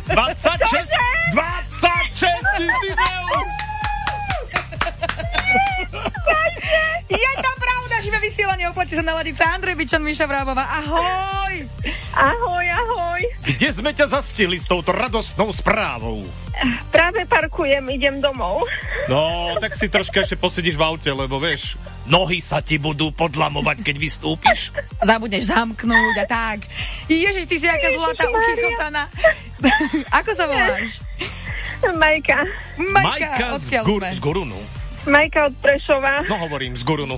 tisíc eur! Je to pravda, živé vysielanie, oplatí sa naladiť sa. Andrej Bičan, Miša Vrábová, ahoj! Ahoj, ahoj. Kde sme ťa zastihli s touto radostnou správou? Práve parkujem, idem domov. No, tak si troška ešte posedíš v aute, lebo vieš, nohy sa ti budú podlamovať, keď vystúpiš. Zabudneš zamknúť a tak. Ježiš, ty si aká zlatá uchychotaná. Ako sa voláš? Majka. Majka odkiaľ sme? z Gorunu. Majka od Prešova. No hovorím, z Gorunu.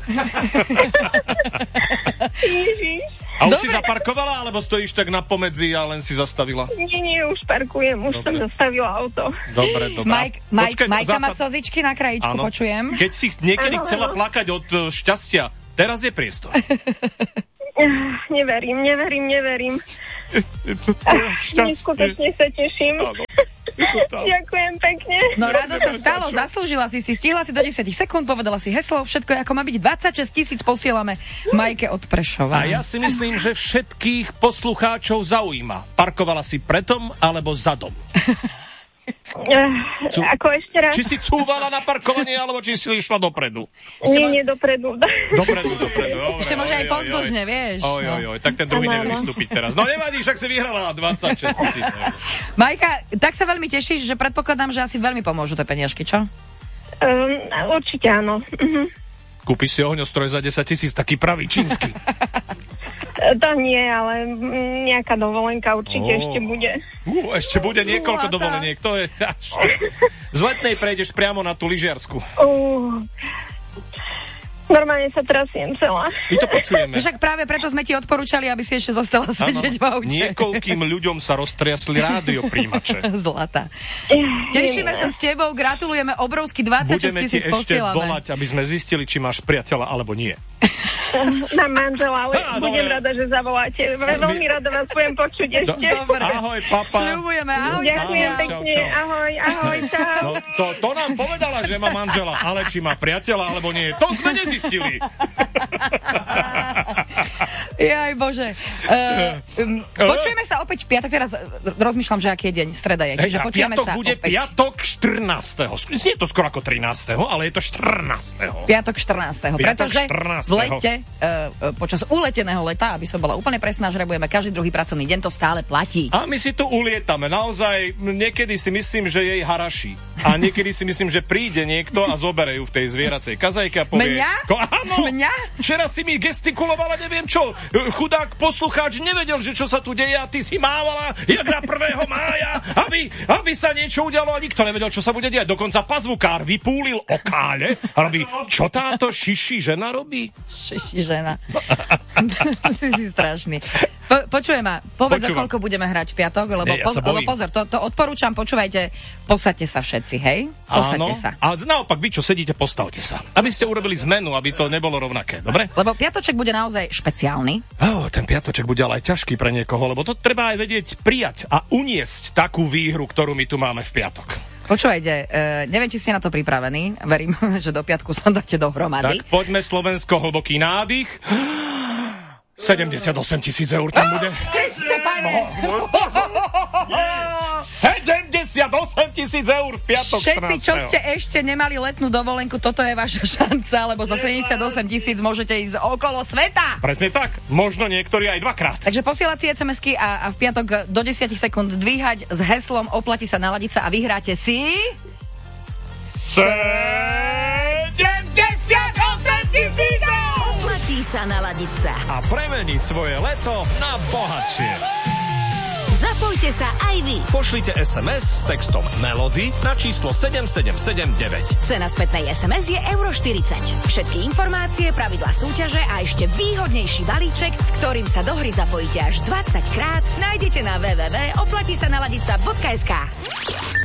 Ježiš. A už si zaparkovala, alebo stojíš tak na pomedzi a len si zastavila? Nie, už parkujem, už som zastavila auto. Dobre. Majka má slzičky na krajičku, áno. Počujem. Keď si niekedy chcela plakať od šťastia, teraz je priestor. Neverím. Neskutočne sa teším. Áno. Ďakujem pekne. No rado sa stalo, zaslúžila si, stihla si do 10 sekúnd, povedala si heslo, všetko je ako má byť. 26 000 posielame Majke od Prešova. A ja si myslím, že všetkých poslucháčov zaujíma. Parkovala si predom alebo zadom? Ako ešte raz? Či si cúvala na parkovanie, alebo či si išla dopredu? Nie, dopredu. Dopredu. Ešte môže aj pozdĺžne, vieš. Tak ten druhý nevie vystúpiť teraz. No nevadí, však si vyhrala 26 000. Majka, tak sa veľmi tešíš, že predpokladám, že asi veľmi pomôžu tie peniažky, čo? Určite áno. Kúpiš si ohňostroj za 10 000, taký pravý čínsky. To nie, ale nejaká dovolenka určite ešte bude. Ešte bude niekoľko dovoleniek. To je z letnej prejdeš priamo na tú lyžiarsku. Normálne sa trasiem celá. My to počujeme. Však práve preto sme ti odporúčali, aby si ešte zostala sedieť v aute. Niekoľkým ľuďom sa roztriasli rádiopríjimače. Zlata. Tešíme sa s tebou, gratulujeme obrovsky, 26 000 posielame. Budeme ti ešte volať, aby sme zistili, či máš priateľa alebo nie. Mám manžela, ale budem rada, že zavoláte. Veľmi rada vás budem počuť ešte. Dobre. Ahoj, papa. Sľubujeme, ahoj. Ďakujem pekne, ahoj, čau. No, to nám povedala, že má manžela, ale či má priateľa alebo nie, to sme nezistili. Jaj, Bože. Počujeme sa opäť v piatok, teraz rozmýšľam, že aký je deň, streda je, čiže počujeme sa bude opäť. Piatok 14. Nie je to skoro ako 13., ale je to 14. Piatok 14. Pretože 14. v lete, počas uleteného leta, aby som bola úplne presná, žrebujeme každý druhý pracovný deň, to stále platí. A my si tu ulietame. Naozaj, niekedy si myslím, že jej haraší. A niekedy si myslím, že príde niekto a zobere ju v tej zvieracej kazajke a povie... Áno, Mňa? Včera si mi gestikulovala, neviem čo. Chudák poslucháč nevedel, že čo sa tu deje a ty si mávala jak na 1. mája, aby sa niečo udialo a nikto nevedel, čo sa bude diať. Dokonca pazvukár vypúlil okále a robí, čo táto šiši žena robí? Šiši žena. Ty si strašný. Počujem ma, povedz, koľko budeme hrať v piatok, lebo pozor, to odporúčam, počúvajte, posaďte sa všetci, hej? Posaďte sa. A naopak, vy, čo sedíte, postavte sa. Aby ste urobili zmenu, aby to nebolo rovnaké, dobre? Lebo piatoček bude naozaj špeciálny. Ten piatoček bude ale aj ťažký pre niekoho, lebo to treba aj vedieť prijať a uniesť takú výhru, ktorú my tu máme v piatok. Počúvajte, neviem, či ste na to pripravení, verím, že do piatku sa dáte dohromady. Tak poďme Slovensko, hlboký nádych. 78 000 eur tam bude. Kriste, pane! 78 000 eur v piatok 14. Všetci, čo ste ešte nemali letnú dovolenku, toto je vaša šanca, lebo za 78 000 môžete ísť okolo sveta. Presne tak, možno niektorí aj dvakrát. Takže posielať si SMS-ky a v piatok do 10 sekúnd dvíhať s heslom oplatí sa, naladiť sa a vyhráte si... 78 000 eur! Oplatí sa, naladiť sa. A premeniť svoje leto na bohatšie. Zapojte sa aj vy. Pošlite SMS s textom Melody na číslo 7779. Cena spätnej SMS je €40. Všetky informácie, pravidlá súťaže a ešte výhodnejší balíček, s ktorým sa do hry zapojíte až 20 krát, nájdete na www.oplatisanaladica.sk.